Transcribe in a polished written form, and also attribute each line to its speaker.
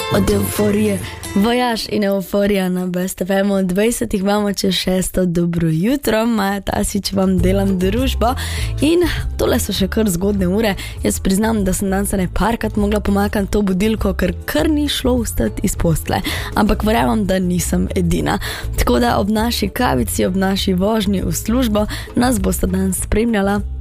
Speaker 1: Od euforije, vojaž in euforija na Best FM, od 20 imamo čez 6. Dobro jutro, Maja Tasič vam delam družbo in tole so še kar zgodne ure. Jaz priznam, da sem danes parkrat mogla pomakati to budilko, ker kar ni šlo vstati iz postle, ampak verjamem, da nisem edina. Tako da ob naši kavici, ob naši vožnji v službo nas bosta danes spremljala